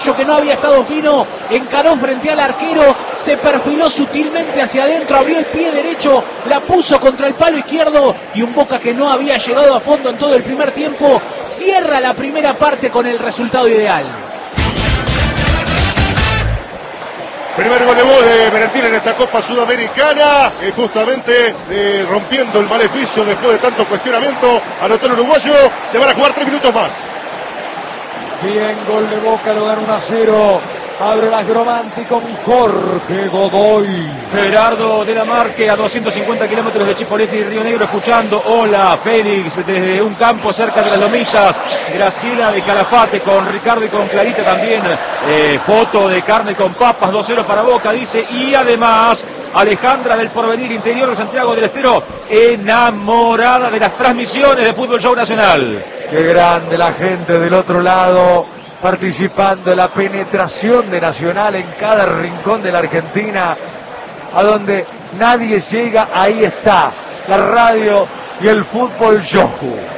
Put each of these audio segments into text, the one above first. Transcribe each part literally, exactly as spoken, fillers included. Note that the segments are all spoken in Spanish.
que no había estado fino, encaró frente al arquero, se perfiló sutilmente hacia adentro, abrió el pie derecho, la puso contra el palo izquierdo y un Boca que no había llegado a fondo en todo el primer tiempo, cierra la primera parte con el resultado ideal. Primer gol de voz de Merentiel en esta Copa Sudamericana, eh, justamente eh, rompiendo el maleficio después de tanto cuestionamiento, anotó el uruguayo, se van a jugar tres minutos más. Bien, gol de Boca, lo gana uno a cero. Abre la Gromanti con Jorge Godoy. Gerardo de la Marque a doscientos cincuenta kilómetros de Chipoleti y Río Negro, escuchando Hola Félix desde un campo cerca de las Lomitas. Graciela de Calafate con Ricardo y con Clarita también. Eh, foto de carne con papas, dos cero para Boca, dice. Y además Alejandra del Porvenir, interior de Santiago del Estero, enamorada de las transmisiones de Fútbol Show Nacional. Qué grande la gente del otro lado, participando en la penetración de Nacional en cada rincón de la Argentina, a donde nadie llega, ahí está, la radio y el Fútbol Show.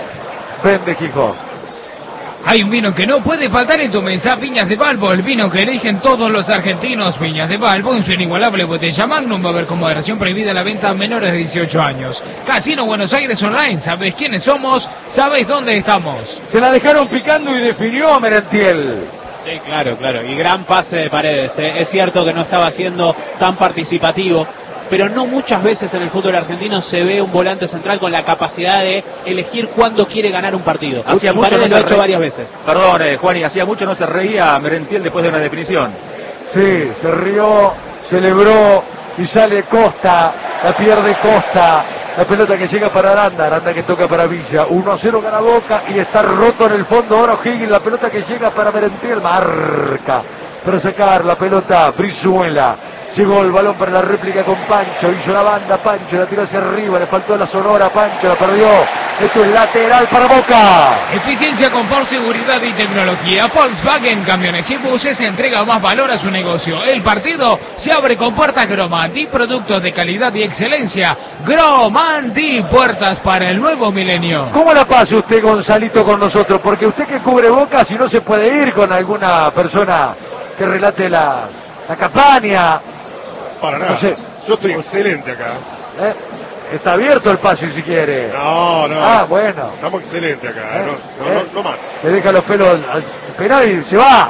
Vende Gijón. Hay un vino que no puede faltar en tu mesa, Viñas de Balbo, el vino que eligen todos los argentinos. Viñas de Balbo, en su inigualable botella Magnum, va a haber con moderación prohibida la venta a menores de dieciocho años. Casino Buenos Aires Online, sabés quiénes somos, sabés dónde estamos. Se la dejaron picando y definió Merentiel. Sí, claro, claro, y gran pase de Paredes, ¿eh? Es cierto que no estaba siendo tan participativo, pero no muchas veces en el fútbol argentino se ve un volante central con la capacidad de elegir cuándo quiere ganar un partido. Hacía mucho no lo se ha hecho re... varias veces. Perdón, eh, Juan, y hacía mucho no se reía Merentiel después de una definición. Sí, se rió, celebró y sale Costa, la pierde Costa. La pelota que llega para Aranda, Aranda que toca para Villa, uno a cero gana Boca y está roto en el fondo ahora O'Higgins, la pelota que llega para Merentiel, marca para sacar la pelota Brizuela. Llegó el balón para la réplica con Pancho, hizo la banda, Pancho la tiró hacia arriba, le faltó la sonora, Pancho la perdió. Esto es lateral para Boca. Eficiencia, confort, seguridad y tecnología. Volkswagen Camiones y Buses entrega más valor a su negocio. El partido se abre con puertas Gromanti, productos de calidad y excelencia. Gromanti, puertas para el nuevo milenio. ¿Cómo la pasa usted, Gonzalito, con nosotros? Porque usted que cubre Boca, si no se puede ir con alguna persona que relate la, la campaña. Para nada, no sé. Yo estoy excelente acá. ¿Eh? Está abierto el pase si quiere. No, no. Ah, es, bueno. Estamos excelentes acá, ¿eh? no, no, ¿Eh? no, no más. Se deja los pelos al penal y se va.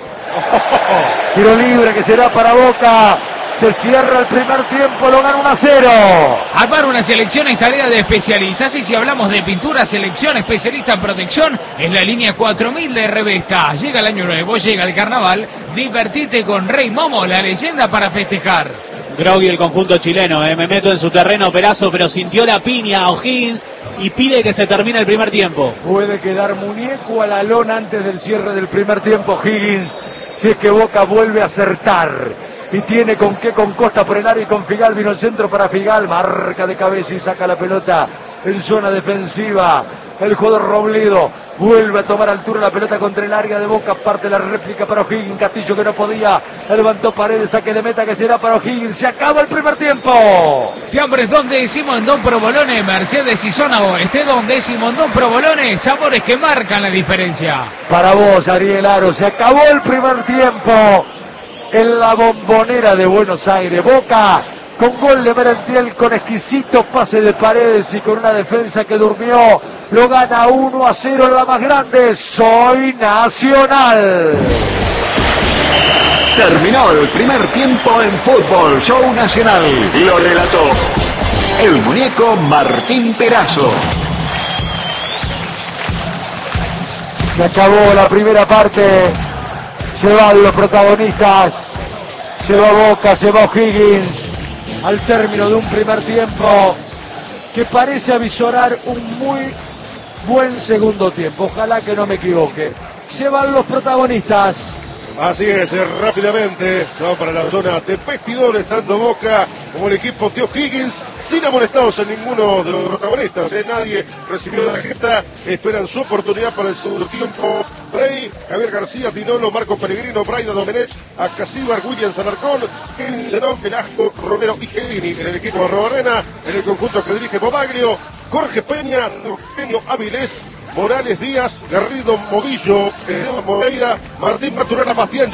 Tiro libre que será para Boca. Se cierra el primer tiempo, lo gana uno a cero. Armar una selección es tarea de especialistas y si hablamos de pintura, selección especialista en protección es la línea cuatro mil de Revesta. Llega el año nuevo, llega el carnaval, divertite con Rey Momo, la leyenda para festejar. Grogui el conjunto chileno, eh, me meto en su terreno Perazo, pero sintió la piña a O'Higgins y pide que se termine el primer tiempo. Puede quedar muñeco a la lona antes del cierre del primer tiempo O'Higgins, si es que Boca vuelve a acertar. Y tiene con qué, con Costa por el área y con Figal, vino el centro para Figal, marca de cabeza y saca la pelota en zona defensiva. El jugador Robledo vuelve a tomar altura la pelota contra el área de Boca, parte la réplica para O'Higgins, Castillo que no podía, levantó Paredes, saque de meta que será para O'Higgins, se acaba el primer tiempo. Fiambres Don Décimo en Don Provolone, Mercedes y Zona Oeste, Don Décimo en Don Provolone, sabores que marcan la diferencia. Para vos, Ariel Aro, se acabó el primer tiempo en la Bombonera de Buenos Aires. Boca con gol de Merentiel, con exquisito pase de Paredes y con una defensa que durmió, lo gana uno a cero en la más grande. Soy Nacional. Terminó el primer tiempo en Fútbol Show Nacional. Lo relató el muñeco Martín Perazo. Se acabó la primera parte. Se van los protagonistas. Se va Boca, se va O'Higgins. Al término de un primer tiempo que parece avisorar un muy buen segundo tiempo. Ojalá que no me equivoque. Se van los protagonistas. Así es, eh, rápidamente se va para la zona de vestidores, tanto Boca como el equipo de O'Higgins, sin amonestados en ninguno de los protagonistas. Eh. Nadie recibió la tarjeta, esperan su oportunidad para el segundo tiempo. Rey, Javier García, Tinolo, Marco Pellegrino, Braida Domenech, Acasíbar, William Sanarcón, Kevin Zenón, Velasco, Romero y Gelini. En el equipo de Robarrena, en el conjunto que dirige Bobaglio, Jorge Peña, Eugenio Avilés, Morales Díaz, Garrido Movillo, Esteban Moreira, Martín Maturana Bastián.